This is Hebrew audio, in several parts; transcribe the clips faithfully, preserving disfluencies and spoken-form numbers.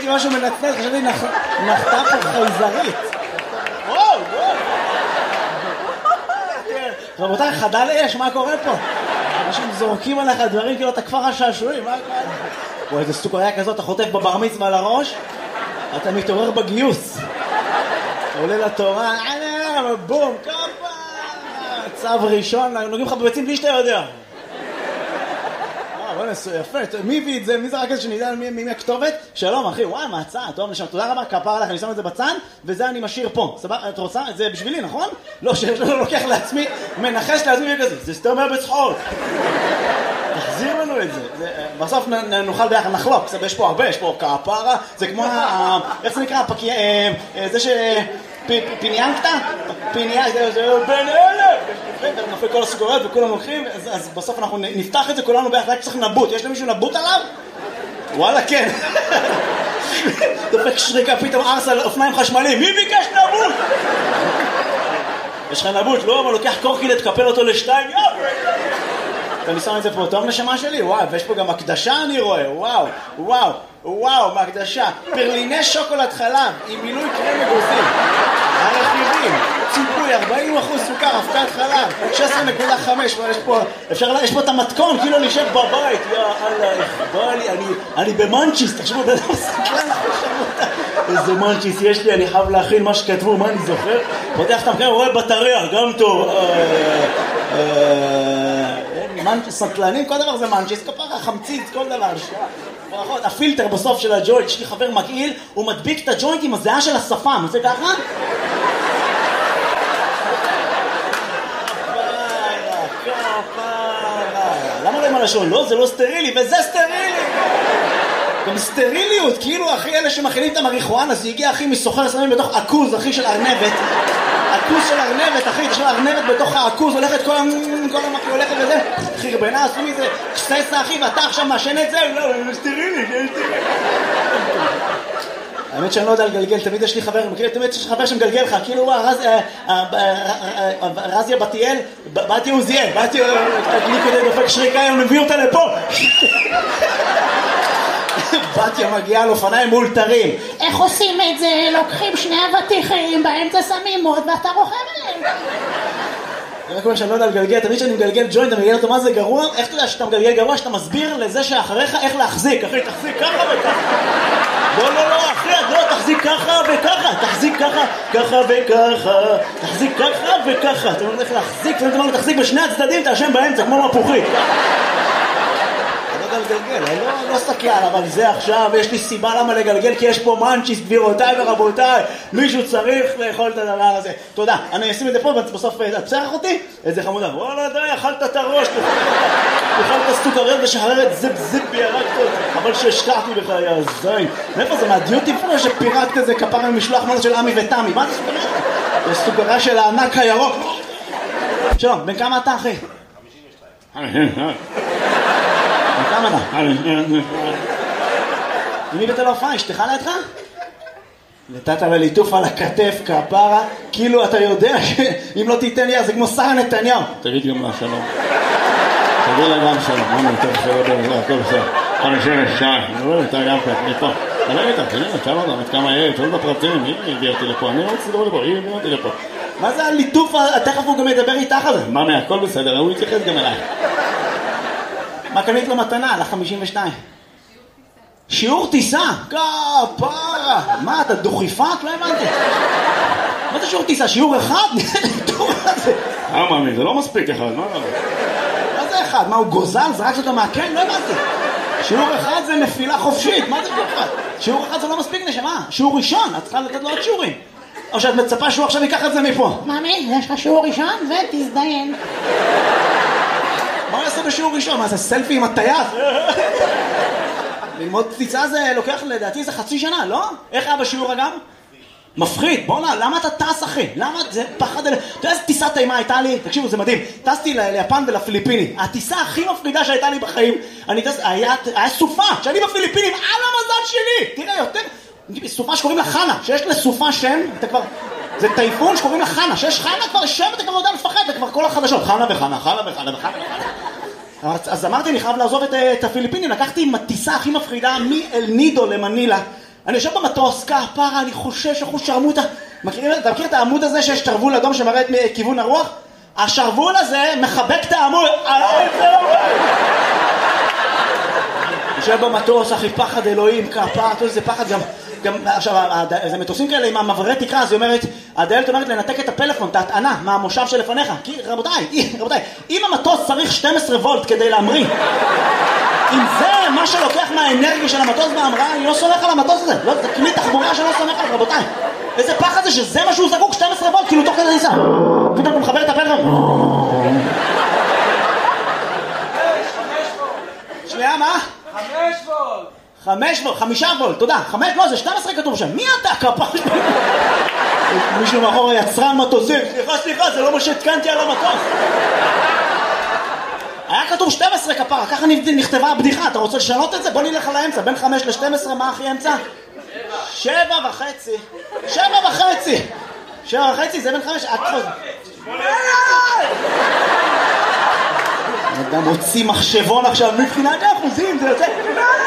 ראיתי משהו מנצנץ, חשבתי נחתה פה חייזרית. וואו, וואו. רבותיי, חדל אש, מה קורה פה? אנשים זורקים עליך דברים כאילו אתה כפר השעשועים, מה קורה? וואי, איזה סוכריה כזאת, אתה חוטף בבר מצווה על הראש, אתה מתעורר בגיוס. אתה עולה לתורה, בום, קופה, צו ראשון, נוגעים לך בביצים בלי שאתה יודע. בוא נעשו, יפה, מי הביא את זה? מי זה רק איזה שנדע מי הכתובת? שלום אחי, וואי, מהצעה, טוב נשם, תודה רבה, כפר עליך, אני שם את זה בצד, וזה אני משאיר פה. סבבה, את רוצה? זה בשבילי, נכון? לא, שלא לוקח לעצמי, מנחש לעצמי וכזה, זה סתם היה בצחוק. תחזיר לנו את זה. בסוף נוכל ביחד, נחלוק, יש פה הרבה, יש פה כפרה, זה כמו, איך זה נקרא? זה ש... פיניאנקטה? פיניאנקטה, זה בין אלה! נופל כל הסוכריות וכולם הולכים, אז בסוף אנחנו נפתח את זה כולנו ביחד, רק צריך נבוט. יש למישהו נבוט עליו? וואלה, כן. דופק שריקה, פתאום ארס על אופניים חשמליים. מי ביקש נבוט? יש לך נבוט, לא? אבל לוקח קורקילט, תקפל אותו לשתיים, יאו! אתה שם את זה פה טוב נשמה שלי? וואו, ויש פה גם הקדשה אני רואה, וואו, וואו, וואו, מהקדשה. פרליני שוקולד חלב עם מילוי קרם אגוזים. הרכיבים, ציפוי, ארבעים אחוז סוכר, הפקת חלב, שש עשרה נקודה חמש, יש פה, אפשר, יש פה את המתכון, כאילו נשב בבית, יא אללה, בא לי, אני, אני במנצ'יס, תחשבו, בן אדם סקלן, איזה מנצ'יס יש לי, אני חייב להכין מה שכתבו, מה אני זוכר? פותח את המקרה, רואה בטריה, גם טוב, סקלנים, כל דבר זה מנצ'יס, כפרה, חמציץ, כל דבר, ברכות, הפילטר בסוף של הג'וינט, יש לי חבר מגעיל, הוא מדביק את הג'וינט עם הזיעה של השפם, עושה ככה? למה לא עם הלשון? לא, זה לא סטרילי, וזה סטרילי! גם סטריליות, כאילו אחי אלה שמכינים את המריחואנה, זה הגיע אחי מסוחר סמים בתוך עכוז, אחי של ארנבת. עכוז של ארנבת, אחי, יש לו ארנבת בתוך העכוז, הולכת כל המקי, הולכת וזה. אחי, רבנה, עשו מזה, קססה אחי, ואתה עכשיו מאשן את זה? לא, זה סטרילי, זה סטרילי. האמת שאני לא יודע לגלגל, תמיד יש לי חבר, תמיד יש לי חבר שמגלגל לך, כאילו רזיה בתיאל, באתי עוזיאל, באתי לי כדי דופק שריקה, אני מביא אותה לפה. בתיה מגיעה על אופניים מאולתרים. איך עושים את זה? לוקחים שני אבטיחים, באמצע שמים מוד ואתה רוכב עליהם. זה רק אומר שאני לא יודע לגלגל, תמיד שאני מגלגל ג'וינט, אתה מגלגל אותו מה זה גרוע? איך אתה יודע שאתה מגלגל גרוע? שאתה מסביר לזה שאחריך איך להחזיק. אחי, תחזיק ככה וככה. לא, לא, לא, אחי, לא, תחזיק ככה וככה. תחזיק ככה, ככה וככה. תחזיק ככה וככה. אתה אומר איך להחזיק, ואתה אומר תחזיק בשני הצדדים, תאשם באמצע, כמו מפוחית. לגלגל, אני לא, לא סתכל, אבל זה עכשיו, יש לי סיבה למה לגלגל, כי יש פה מנצ'יס, גבירותיי ורבותיי, מישהו צריך לאכול את הדבר הזה. תודה, אני אשים את זה פה, בסוף, את פסח אותי? איזה חמודה, וואלה די, אכלת את הראש, אכלת סוכריות ושחררת זיפ זיפ בירקת, אבל שהשקעתי בך, יא זין. מאיפה זה, מהדיוטי פרו שפירקת איזה כפר ממשלוח מנות של אמי ותמי, מה זה סוכריה? זה סוכריה של הענק הירוק. שלום, בן כמה אתה אחי? חמישים ושתיים. כמה אתה? מי בתל ההופעה? אשתך לידך? נתת לליטוף על הכתף, כפרה, כאילו אתה יודע שאם לא תיתן לי, זה כמו שרה נתניהו. תגיד גם לה שלום. תגיד לה גם שלום. מה נתן שלום? הכל בסדר. חמישים ושתיים. אני רואה אותה גם כך, מפה. תלך איתה, תגיד לה, תשאל אותה, את כמה יהיה, תשאל את הפרטים, היא הביאה אותי לפה, אני רוצה לדבר לפה, היא הביאה אותי לפה. מה זה הליטוף? תכף הוא גם ידבר איתך על זה. מה מה, הכל בסדר, הוא יתייחס גם אליי. מה קנית לו מתנה? ל-חמישים ושתיים. שיעור טיסה? כפרה! מה, אתה דוכיפת? לא הבנתי. מה זה שיעור טיסה? שיעור אחד? אה, מאמי, זה לא מספיק אחד, מה? מה זה אחד? מה, הוא גוזל? זרק אותו מהקן? לא הבנתי. שיעור אחד זה נפילה חופשית. מה זה שיעור אחד? שיעור אחד זה לא מספיק נשמה. שיעור ראשון, את צריכה לתת לו עוד שיעורים. או שאת מצפה שהוא עכשיו ייקח את זה מפה. מאמי, יש לך שיעור ראשון ותזדיין. מה הוא יעשה בשיעור ראשון? מה זה סלפי עם הטייס? ללמוד טיסה זה לוקח לדעתי זה חצי שנה, לא? איך היה בשיעור אגב? מפחיד, בוא נע, למה אתה טס אחי? למה זה פחד? אתה יודע איזה טיסה טעימה הייתה לי? תקשיבו, זה מדהים. טסתי ליפן ולפיליפיני. הטיסה הכי מפחידה שהייתה לי בחיים, אני טס, היה, היה סופה, שאני בפיליפינים, על המזל שלי! תראה, יותר, סופה שקוראים לה חנה, שיש לסופה שם, אתה כבר, זה טייפון שקוראים לה חנה, שיש חנה כבר שם, אתה כבר לא יודע לפחד, זה כבר כל החדשות, חנה וחנה, חנה וחנה וחנה וחנה. אז אמרתי, אני חייב לעזוב את, את הפיליפינים, לקחתי עם הטיסה הכי מפחידה מאל נידו למנילה, אני יושב במטוס, כפרה, אני חושש, אחוז שרמוטה. מכירים, אתה מכיר את העמוד הזה שיש שרוול אדום שמראה את כיוון הרוח? השרוול הזה מחבק את העמוד. יושב במטוס, אחי, פחד אלוהים, כפרה, זה פחד גם... גם, עכשיו, זה מטוסים כאלה עם המעברי תקרה, אז היא אומרת, הדיילת אומרת לנתק את הפלאפון, את ההטענה, מהמושב שלפניך. כי, רבותיי, רבותיי, אם המטוס צריך שתים עשרה וולט כדי להמריא, אם זה מה שלוקח מהאנרגיה של המטוס בהמראה, אני לא סומך על המטוס הזה. לא, זה כלי תחבורה שלא סומך על, רבותיי. איזה פחד זה שזה מה שהוא זקוק, שתים עשרה וולט, כאילו תוך כדי ניסה. פתאום הוא מחבר את הפלאפון. שנייה, מה? חמש וולט. חמש וולט, חמישה וולט, תודה. חמש, לא, זה שתים עשרה כתוב שם. מי אתה, כפר? מישהו מאחור יצרן מטוסים. סליחה, סליחה, זה לא מה שהתקנתי על המטוס. היה כתוב שתים עשרה כפרה, ככה נכתבה הבדיחה. אתה רוצה לשנות את זה? בוא נלך על האמצע. בין חמש ל-שתים עשרה, מה הכי אמצע? שבע וחצי. שבע וחצי. שבע וחצי, זה בין חמש... אדם הוציא מחשבון עכשיו, מבחינת האחוזים, זה יוצא...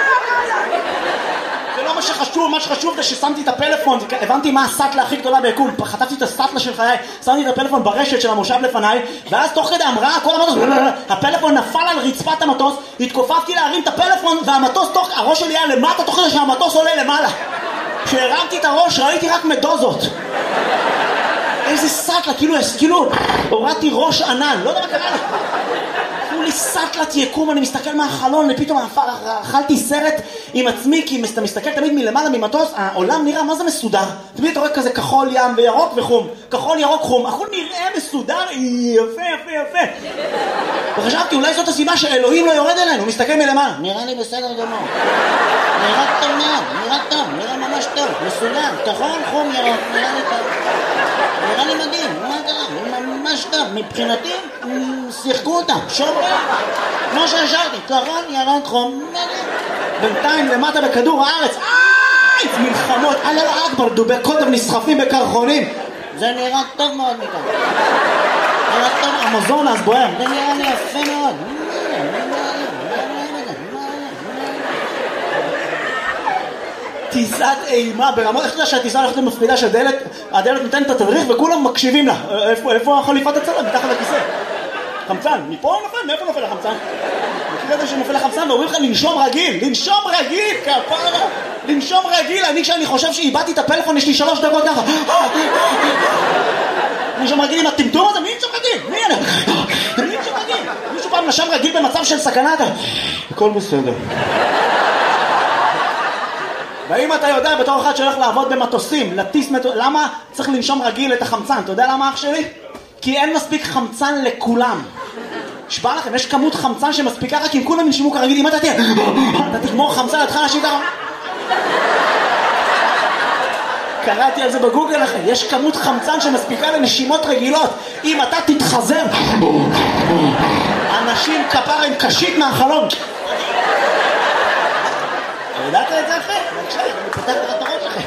זה לא מה שחשוב, מה שחשוב זה ששמתי את הפלאפון, הבנתי מה הסטלה הכי גדולה ביקום, חטפתי את הסטלה של חיי, שמתי את הפלאפון ברשת של המושב לפניי, ואז תוך כדי המראה, כל המטוס, הפלאפון נפל על רצפת המטוס, התכופפתי להרים את הפלאפון, והמטוס, תוך, הראש שלי היה למטה, תוך כדי שהמטוס עולה למעלה. כשהרמתי את הראש, ראיתי רק מדוזות. איזה סטלה, כאילו, כאילו, הורדתי ראש ענן, לא יודע מה קרה לי. תנו לי סטלת יקום, אני מסתכל מהחלון, ופתאום אכלתי סרט עם עצמי, כי אתה מסתכל תמיד מלמעלה ממטוס, העולם נראה, מה זה מסודר? תמיד אתה רואה כזה כחול ים וירוק וחום, כחול ירוק חום, הכל נראה מסודר, יפה יפה יפה. וחשבתי, אולי זאת הסיבה שאלוהים לא יורד אלינו, הוא מסתכל מלמעלה. נראה לי בסדר גמור. נראה טוב מאוד, נראה טוב, נראה ממש טוב, מסודר, כחול, חום, ירוק, נראה לי טוב. נראה לי מדהים, מה קרה? ממש טוב, מבחינתי, שיחקו אותה, שומרה, כמו שהשארתי, כחול, ירוק, חום, בינתיים למטה בכדור הארץ, איי, מלחמות, אללה אכבר, דובי קוטב נסחפים בקרחונים, זה נראה טוב מאוד מכאן. נראה טוב, המוזון אז בוער, זה נראה לי יפה מאוד. טיסת אימה ברמות, איך אתה שהטיסה הולכת למפקידה שהדלת, הדלת נותנת את התדריך וכולם מקשיבים לה. איפה, איפה החליפת הצלם? מתחת לכיסא. חמצן, מפה נופל? מאיפה נופל החמצן? מכיר את זה שנופל החמצן ואומרים לך לנשום רגיל, לנשום רגיל, כפרה, לנשום רגיל. אני כשאני חושב שאיבדתי את הפלאפון יש לי שלוש דקות ככה. לנשום רגיל עם הטמטום הזה, מי נשום רגיל? מי אני? מי נשום רגיל? מישהו פעם נשם רגיל במצב של סכנה? הכל בסדר. ואם אתה יודע בתור אחד שהולך לעבוד במטוסים, לטיס מטוס, למה צריך לנשום רגיל את החמצן? אתה יודע למה אח שלי? כי אין מספיק חמצן לכולם. שפע לכם, יש כמות חמצן שמספיקה רק אם כולם ינשמו כרגיל. אם אתה תהיה, אתה תגמור חמצן, אתה אנשים ככה. קראתי על זה בגוגל לכם, יש כמות חמצן שמספיקה לנשימות רגילות. אם אתה תתחזר, אנשים כפרה עם קשית מהחלום. ידעת את זה אחרי? בבקשה, אני פותח את הראש אחרי.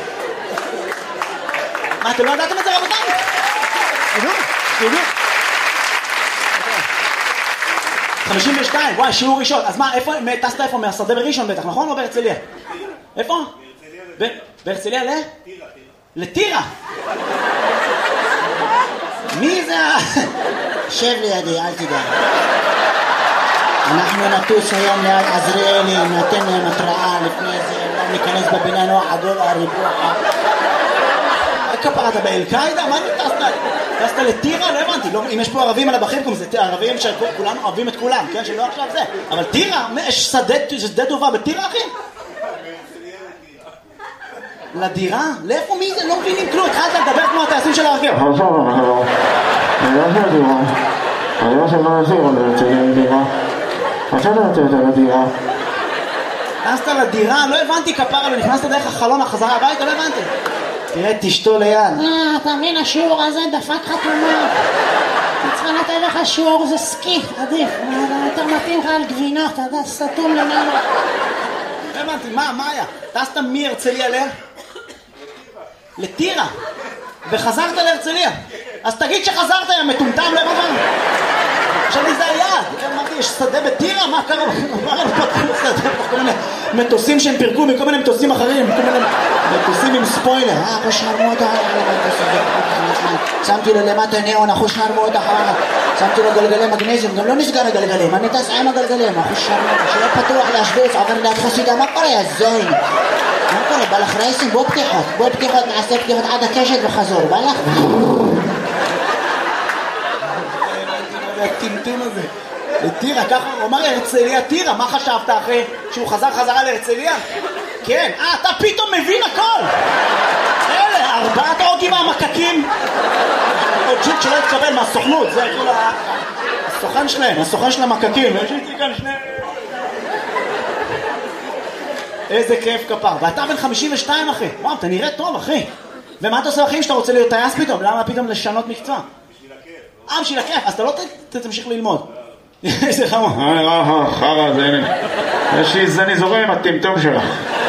מה, אתם לא ידעתם את זה רבותיי? תדעו, תדעו. חמישים ושתיים, וואי, שיעור ראשון. אז מה, איפה, טסת איפה? מהשדה בראשון בטח, נכון? או בהרצליה? איפה? בהרצליה ל? טירה. לטירה? מי זה ה... שב לידי, אל תדע. אנחנו נטוס היום ליד עזריאלי, נתן להם התראה לפני זה, לא ניכנס בבניין או עדול הריבוע. כפרה, אתה באל-קאידה? מה אתה טסת? טסת לטירה? לא הבנתי. אם יש פה ערבים על הבחים, זה ערבים שכולנו אוהבים את כולם, כן? שלא עכשיו זה. אבל טירה? יש שדה טובה בטירה, אחי? לדירה? לאיפה מי זה? לא מבינים כלום. התחלת לדבר כמו הטייסים של הרכב. עכשיו, עכשיו. אני לא יודע דירה. אני לא יודע מה זה, אבל אני רוצה לדירה. עכשיו אני רוצה לדירה. נכנסת לדירה? לא הבנתי כפרה, לא נכנסת דרך החלון החזרה הביתה, לא הבנתי. תראה, תשתו ליד. אה, אתה מבין, השיעור הזה דפק חתומה. אני צריכה לתת לך שיעור, זה סקי, עדיף. יותר מתאים לך על גבינות, אתה יודע, סתום למעלה. לא הבנתי, מה, מה היה? טסת מהרצליה ל? לטירה. וחזרת להרצליה. אז תגיד שחזרת, יא מטומטם, לא הבנתי. חשבתי זה היעד. אמרתי, יש שדה בטירה? מה קרה? מה לנו פתחו שדה? כל מיני מטוסים שהם פירקו מכל מיני מטוסים אחרים, כל מיני מטוסים עם ספוילר. אה, אחוש נרמות שמתי לו למטה ניאון, אחוש נרמות אחר. שמתי לו גלגלי מגנזיום, גם לא נסגר הגלגלים. אני טס עם הגלגלים, אחוש נרמות. שיהיה פתוח להשוויץ, עובר ליד חסידה. מה קורה, יא זין? מה קורה? בא לך רייסים? בוא פתיחות. בוא פתיחות, נעשה פתיחות עד הקשת וחזור. בא לך? הטמטום הזה. לטירה, ככה הוא אמר להרצליה טירה, מה חשבת אחרי שהוא חזר חזרה להרצליה? כן, אה, אתה פתאום מבין הכל! אלה, ארבעת אוגים מהמקקים. עוד ג'וק שלא התקבל מהסוכנות, זה כאילו הסוכן שלהם, הסוכן של המקקים. יש לי כאן שני... איזה כיף כפר. ואתה בן חמישים ושתיים אחי. וואו, אתה נראה טוב אחי. ומה אתה עושה אחי שאתה רוצה להיות טייס פתאום? למה פתאום לשנות מקצוע? אה, בשביל הכיף, אז אתה לא תמשיך ללמוד. איזה חמור. אה, אה, חרא, זה הנה. יש לי זני זורם עם הטמטום שלך.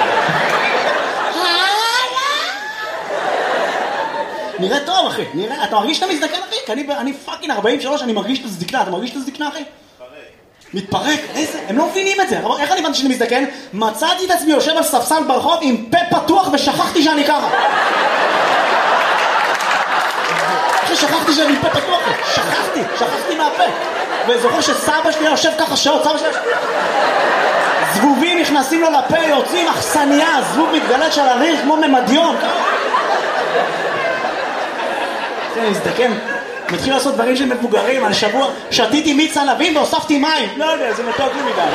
נראה טוב אחי, נראה, אתה מרגיש שאתה מזדקן אחי? כי אני, אני פאקינג ארבעים ושלוש, אני מרגיש את הזדקנה, אתה מרגיש את הזדקנה אחי? מתפרק, איזה, הם לא מבינים את זה. איך אני הבנתי שאני מזדקן? מצאתי את עצמי יושב על ספסל ברחוב עם פה פתוח ושכחתי שאני ככה. שכחתי שאני פה פתוח, שכחתי, שכחתי מהפה. וזוכר שסבא שלי יושב ככה שעות, סבא שלי זבובים נכנסים לו לפה, יוצאים אכסניה, זבוב מתגלת של הריח כמו ממדיון. אני מזדקן, מתחיל לעשות דברים של מבוגרים. על שבוע שתיתי מיץ ענבים והוספתי מים. לא יודע, זה מתוק לי מדי.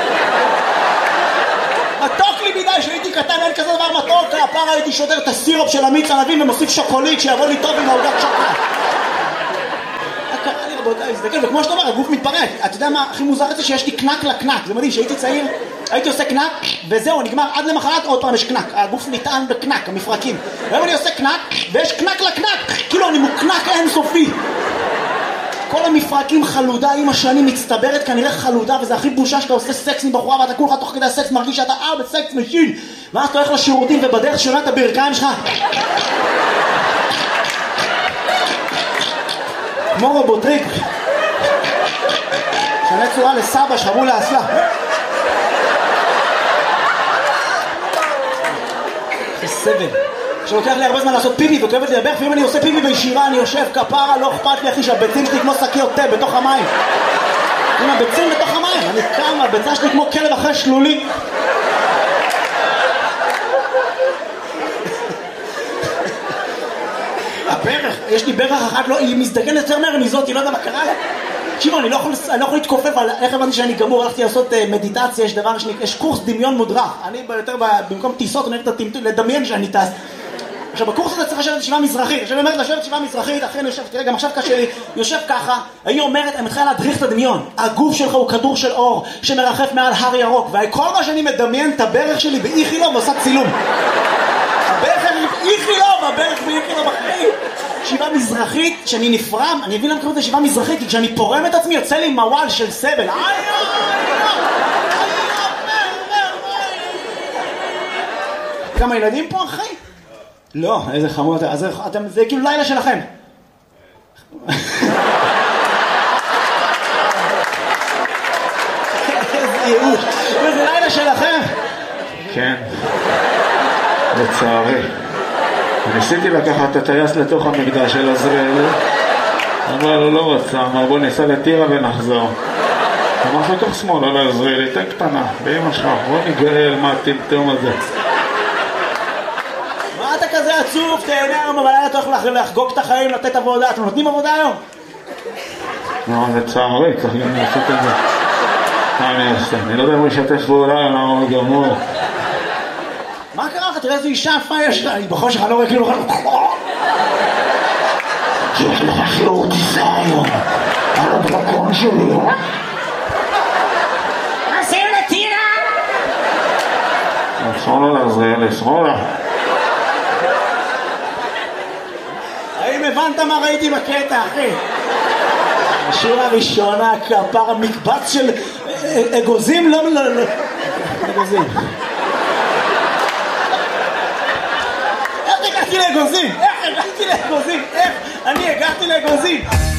מתוק לי מדי, שהייתי קטן אין כזה דבר מתוק. הפעם הייתי שודר את הסירופ של המיץ ענבים ומוסיף שוקולית שיבוא לי טוב עם העוגת שוקולד. קרה לי רבותיי, מזדקן, וכמו שאתה אומר, הגוף מתפרק. אתה יודע מה הכי מוזר את זה? שיש לי קנק לקנק. זה מדהים, שהייתי צעיר, הייתי עושה קנק, וזהו, נגמר עד למחרת, עוד פעם יש קנק. הגוף נטען בקנק, המפרקים. והיום אני עושה קנק, ויש קנק לקנק. כאילו אני מוקנק אינסופי. כל המפרקים חלודה עם השנים מצטברת, כנראה חלודה, וזה הכי בושה שאתה עושה סקס עם בחורה, ואתה כולך תוך כדי הסקס מרגיש שאתה אה בסקס משין. ואז אתה הולך לשירותים, ובדרך שונה את הברכיים שלך. כמו רובוטריק. שנה צורה לסבא, שחרו לאסלה. זה סבל. שלוקח לי הרבה זמן לעשות פיפי וכואבת לי לברך, ואם אני עושה פיפי בישירה אני יושב כפרה, לא אכפת לי אחי שהביצים שלי כמו שקיות תה בתוך המים. עם הביצים בתוך המים, אני קם, הביצה שלי כמו כלב אחרי שלולי. הברך, יש לי ברך אחת, לא, היא מזדקנת יותר מהר מזאת, היא לא יודע מה קרה לה. תקשיבו, אני לא יכול, אני לא יכול להתכופף על איך הבנתי שאני גמור, הלכתי לעשות uh, מדיטציה, יש דבר שני, יש קורס דמיון מודרך. אני יותר במקום טיסות, אני אוהב לדמיין שאני טס. עכשיו, בקורס הזה צריך לשבת ישיבה מזרחית. עכשיו, היא אומרת לשבת ישיבה מזרחית, אחרי אני יושב, תראה, גם עכשיו קשה לי, יושב ככה, היא אומרת, אני מתחילה להדריך את הדמיון. הגוף שלך הוא כדור של אור שמרחף מעל הר ירוק, וכל מה שאני מדמיין את הברך שלי באיכילוב ועושה צילום. הברך באיכילוב, הברך באיכילוב אחרי. ישיבה מזרחית, שאני נפרם, אני אבין למה קוראים את הישיבה מזרחית, כי כשאני פורם את עצמי יוצא לי מוואל של סבל. כמה ילדים פה אחי? לא, איזה חמור אתם, אז אתם, זה כאילו לילה שלכם. איזה ייאוש, זה לילה שלכם. כן, לצערי. ניסיתי לקחת את הטייס לתוך המקדש של עזריאל, אבל הוא לא רצה, אמר בוא ניסע לטירה ונחזור. אמר לתוך שמאל, לא לעזריאל, תן קטנה, באמא שלך, בוא נגאל מה הטמטום הזה. מה אתה כזה עצוב? תהנה היום, אבל היה אתה הולך לחגוג את החיים, לתת עבודה. אתם נותנים עבודה היום? לא, זה צערי, צריך גם לעשות את זה. מה אני אעשה? אני לא יודע אם הוא ישתף פעולה, למה הוא גמור. מה קרה לך? תראה איזו אישה יפה יש לה, היא בחושך, אני לא רואה כאילו... יש לך שיעור טיסה היום, על הדרקון שלי. עושים לטירה! אסור לו לעזריאל, אסור לה. האם הבנת מה ראיתי בקטע, אחי? השורה הראשונה, כפר המקבץ של אגוזים, לא... אגוזים. איך הגעתי לאגוזים? איך הגעתי לאגוזים? איך? אני הגעתי לאגוזים.